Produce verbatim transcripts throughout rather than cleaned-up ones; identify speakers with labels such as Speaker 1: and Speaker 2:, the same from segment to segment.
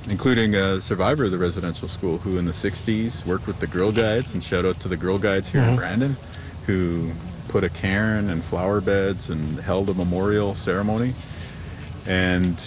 Speaker 1: including a survivor of the residential school who in the sixties worked with the Girl Guides, and shout out to the Girl Guides here mm-hmm. in Brandon, who put a cairn and flower beds and held a memorial ceremony. And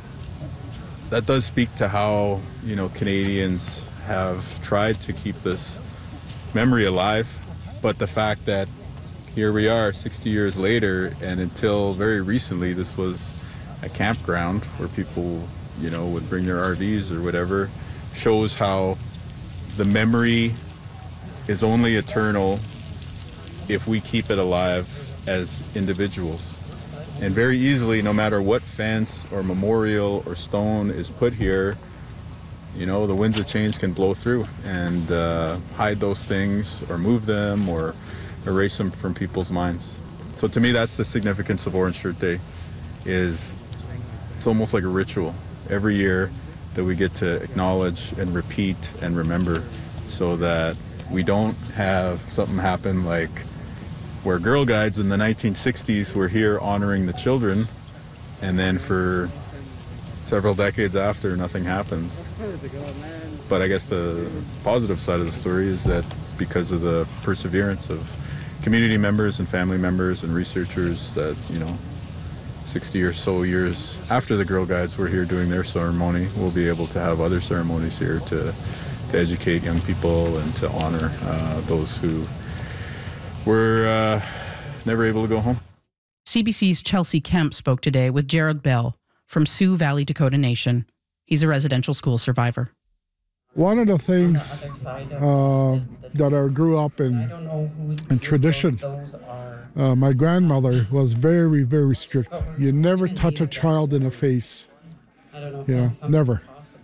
Speaker 1: that does speak to how, you know, Canadians have tried to keep this memory alive. But the fact that here we are sixty years later, and until very recently this was a campground where people, you know, would bring their R Vs or whatever, shows how the memory is only eternal if we keep it alive as individuals. And very easily, no matter what fence or memorial or stone is put here, you know, the winds of change can blow through and uh, hide those things or move them or erase them from people's minds. So to me, that's the significance of Orange Shirt Day, is it's almost like a ritual every year that we get to acknowledge and repeat and remember, so that we don't have something happen like where Girl Guides in the nineteen sixties were here honoring the children, and then for several decades after, nothing happens. But I guess the positive side of the story is that because of the perseverance of community members and family members and researchers, that, you know, sixty or so years after the Girl Guides were here doing their ceremony, we'll be able to have other ceremonies here to, to educate young people and to honor uh, those who were uh, never able to go home.
Speaker 2: C B C's Chelsea Kemp spoke today with Jared Bell from Sioux Valley Dakota Nation. He's a residential school survivor.
Speaker 3: One of the things uh, that I grew up in, in tradition, uh, my grandmother was very, very strict. You never touch a child in the face. You know, never.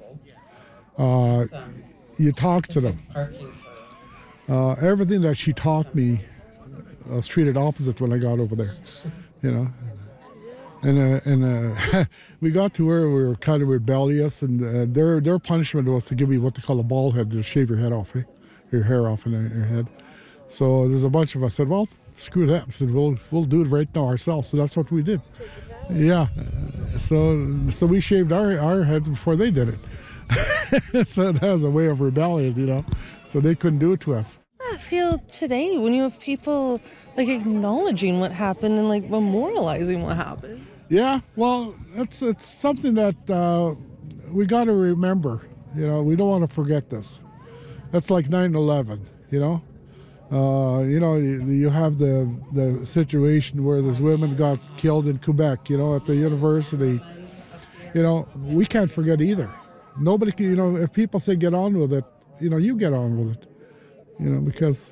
Speaker 3: Uh, you talk to them. Uh, everything that she taught me, I was treated opposite when I got over there, you know. And uh, and uh, we got to where we were kind of rebellious, and uh, their their punishment was to give me what they call a bald head, to shave your head off, eh? your hair off in your head. So there's a bunch of us said, well, screw that. I said, we'll we'll do it right now ourselves. So that's what we did. Yeah. So so we shaved our our heads before they did it. So that was a way of rebellion, you know. So they couldn't do it to us.
Speaker 4: I feel today when you have people like acknowledging what happened and like memorializing what happened.
Speaker 3: Yeah, well, it's it's something that uh, we got to remember. You know, we don't want to forget this. That's like nine eleven. You know, uh, you know, you, you have the the situation where this women got killed in Quebec. You know, at the university. You know, we can't forget either. Nobody can. You know, if people say get on with it, you know, you get on with it. You know, because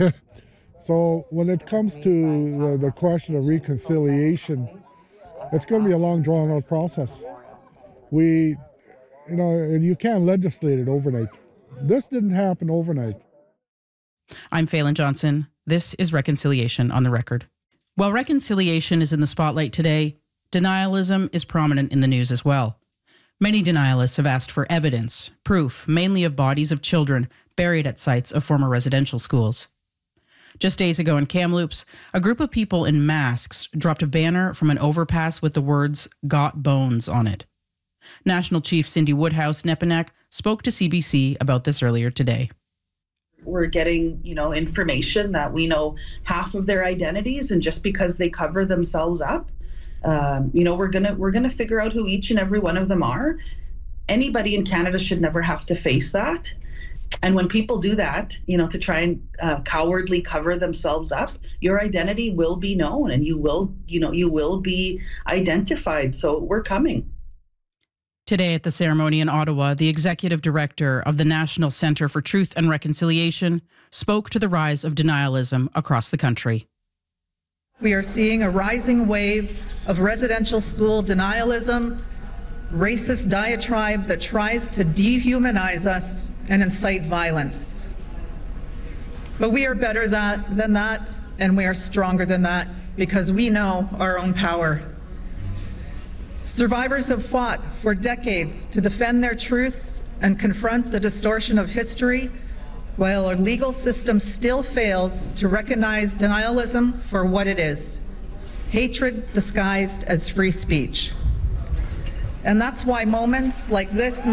Speaker 3: so when it comes to the, the question of reconciliation, it's going to be a long, drawn-out process. We, you know, and you can't legislate it overnight. This didn't happen overnight.
Speaker 2: I'm Phelan Johnson. This is Reconciliation on the Record. While reconciliation is in the spotlight today, denialism is prominent in the news as well. Many denialists have asked for evidence, proof, mainly of bodies of children buried at sites of former residential schools. Just days ago in Kamloops, a group of people in masks dropped a banner from an overpass with the words, "Got Bones" on it. National Chief Cindy Woodhouse-Nepinak spoke to C B C about this earlier today.
Speaker 5: We're getting, you know, information that we know half of their identities, and just because they cover themselves up, um, you know, we're gonna we're gonna figure out who each and every one of them are. Anybody in Canada should never have to face that. And when people do that, you know, to try and uh, cowardly cover themselves up, your identity will be known, and you will, you know, you will be identified. So we're coming.
Speaker 2: Today at the ceremony in Ottawa, the executive director of the National Centre for Truth and Reconciliation spoke to the rise of denialism across the country.
Speaker 6: We are seeing a rising wave of residential school denialism, racist diatribe that tries to dehumanize us and incite violence. But we are better that, than that, and we are stronger than that, because we know our own power. Survivors have fought for decades to defend their truths and confront the distortion of history, while our legal system still fails to recognize denialism for what it is: hatred disguised as free speech. And that's why moments like this